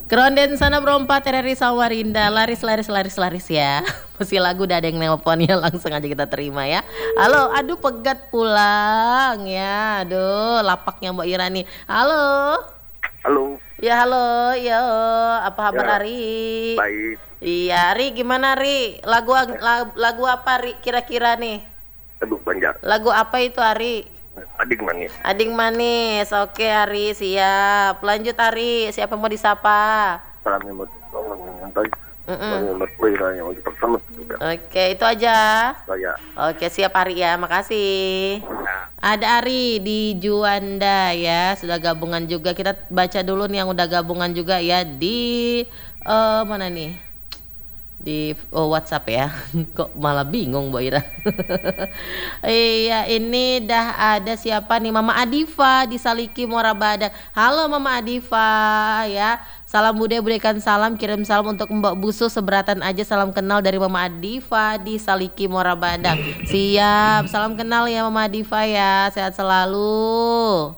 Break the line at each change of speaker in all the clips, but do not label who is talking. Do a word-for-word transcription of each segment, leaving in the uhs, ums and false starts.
Keronden sana berompat Reri Samarinda, laris laris laris laris ya. Masih lagu udah ada yang nelpon ya, langsung aja kita terima ya. Halo, aduh pegat pulang ya. Aduh, lapaknya Mbak Ira nih. Halo.
Halo.
Ya halo, ya apa kabar
Ya,
Ari?
baik.
Iya, Ari gimana Ari? Lagu lagu, lagu apa Ari kira-kira nih?
Aduh, Banjar.
Lagu apa itu Ari?
Adik manis.
Ading manis. Oke Ari, siap. Lanjut Ari, siapa mau disapa?
Salam hemat. Tolong nyantai.
Mm-mm.
Salam hemat Wira yang lagi bersama juga.
Oke, itu aja.
Saya.
Oke, siap Ari ya. Makasih. Ada Ari di Juanda ya, sudah gabungan juga. Kita baca dulu nih yang udah gabungan juga ya di eh mana nih? Di oh, WhatsApp ya. Kok malah bingung Mbak Ira. Iya, ini dah ada siapa nih? Mama Adifa di Saliki Muara Badang. Halo Mama Adifa ya. Salam budaya, berikan salam, kirim salam untuk Mbak Busu seberatan aja, salam kenal dari Mama Adifa di Saliki Muara Badang. Siap, salam kenal ya Mama Adifa ya, sehat selalu.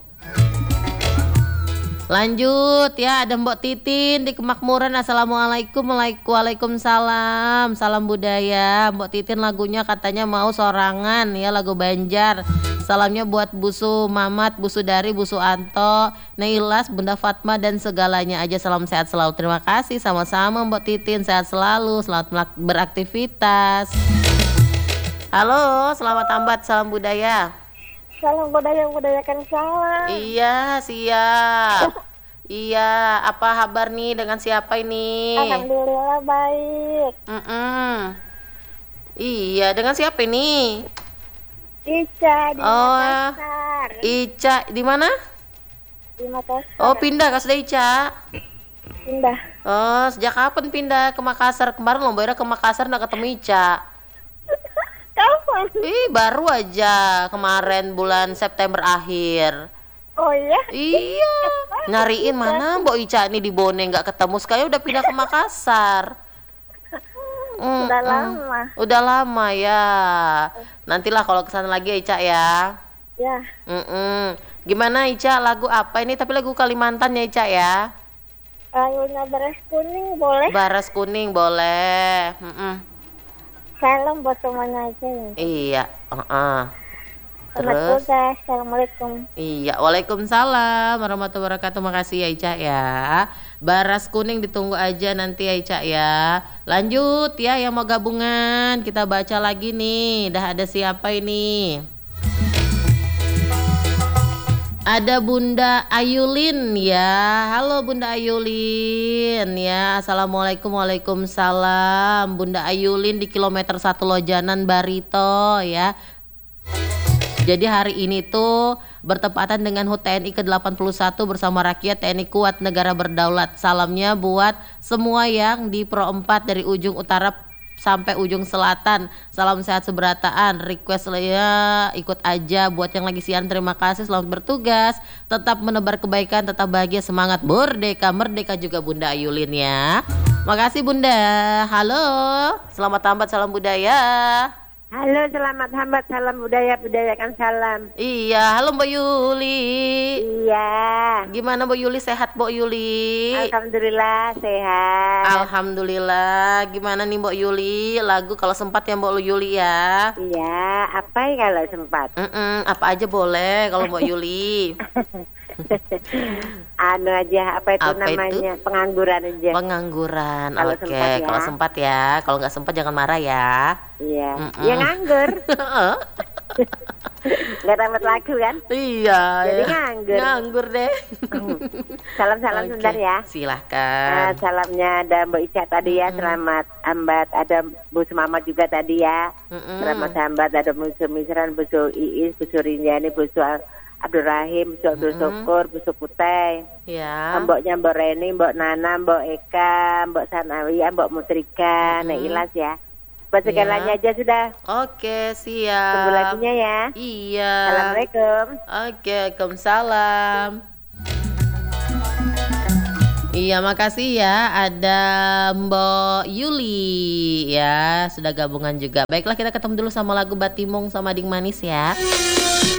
Lanjut ya, ada Mbok Titin di Kemakmuran. Assalamualaikum. Waalaikumsalam. Salam budaya. Mbok Titin lagunya katanya mau sorangan ya, lagu Banjar. Salamnya buat Busu Mamat, Busu Dari, Busu Anto, Nailas, Bunda Fatma dan segalanya aja. Salam sehat selalu. Terima kasih, sama-sama Mbok Titin, sehat selalu. Selamat beraktivitas. Halo, selamat tambat, salam budaya.
Salam budaya, budayakan salam.
Iya, siap. Iya, apa kabar nih, dengan siapa ini?
Alhamdulillah baik.
Mm-mm. Iya, dengan siapa ini?
Ica di
Oh,
Makassar.
Ica di mana?
Di Makassar.
Oh, pindah ke sudah Ica.
Pindah.
Oh, sejak kapan pindah ke Makassar? Kemarin Mbak Ira ke Makassar nggak ketemu Ica.
Kapan?
Ih, baru aja kemarin bulan September akhir.
Oh iya?
Iya, nyariin mana Mbok Ica nih di Bone nggak ketemu, sekali udah pindah ke Makassar. Mm,
Udah
mm.
lama.
Udah lama ya. Nantilah kalau kesana lagi ya Ica ya.
Ya.
Mm-mm. Gimana Ica, lagu apa ini? Tapi lagu Kalimantan ya Ica ya.
Lagunya beres kuning boleh?
Baras kuning boleh. Mm-mm.
Salam buat semuanya aja.
Iya. Uh-uh.
Selamat
Terus?
tugas. Assalamualaikum.
Iya, waalaikumsalam warahmatullahi wabarakatuh. Makasih ya Ica ya. Baras kuning ditunggu aja nanti ya Ica ya. Lanjut ya yang mau gabungan, kita baca lagi nih. Dah ada siapa ini? Ada Bunda Ayulin ya. Halo Bunda Ayulin ya. Assalamualaikum. Waalaikumsalam. Bunda Ayulin di kilometer satu Lojanan Barito ya. Jadi hari ini tuh bertepatan dengan H U T T N I ke delapan puluh satu bersama rakyat T N I kuat negara berdaulat. Salamnya buat semua yang di Pro empat dari ujung utara sampai ujung selatan. Salam sehat seberataan. Request ya ikut aja buat yang lagi siaran. Terima kasih, selamat bertugas. Tetap menebar kebaikan, tetap bahagia, semangat merdeka. Merdeka juga Bunda Ayulin ya. Makasih Bunda. Halo, selamat tambat, salam budaya.
Halo, selamat hambat, salam budaya, budayakan salam.
Iya, halo Mbak Yuli.
Iya.
Gimana Mbak Yuli, sehat Mbak Yuli?
Alhamdulillah sehat.
Alhamdulillah. Gimana nih Mbak Yuli? Lagu kalau sempat ya Mbak Yuli ya.
Iya, apa ya kalau sempat?
Mm-mm, apa aja boleh kalau Mbak Yuli.
Anu aja, apa itu
Apa
namanya?
itu?
Pengangguran aja.
Pengangguran.
Kalau
Oke,
sempat ya.
kalau sempat ya. Kalau nggak sempat jangan marah ya.
Iya.
Mm-mm.
Ya nganggur. Nggak dapat lagu kan?
Iya.
Jadi
ya.
nganggur.
Nganggur deh.
Salam-salam
Oke,
sebentar ya.
silahkan.
Nah, salamnya ada Mbak Ica tadi ya,
Mm-mm.
selamat hambat. Ada Bu Semamat juga tadi ya.
Mm-mm.
Selamat hambat. Ada Bu Sumisran, Bu Su Iis, Bu Surinjani, Bu Su Abdul Rahim, Bu Abdul
Mm-mm.
Syukur, Bu Putih.
Ya.
Mboknya Mbok Reni, Mbok Nana, Mbok Eka, Mbok Sanawiyah, Mbok Mutrika,
Mm-mm.
Nailas ya. Buat segalanya aja sudah.
Oke, siap.
Tunggu lagunya ya.
Iya.
Assalamualaikum.
Oke, waalaikumsalam. Iya, makasih ya. Ada Mbok Yuli ya, sudah gabungan juga. Baiklah, kita ketemu dulu sama lagu Batimong sama Ding Manis ya.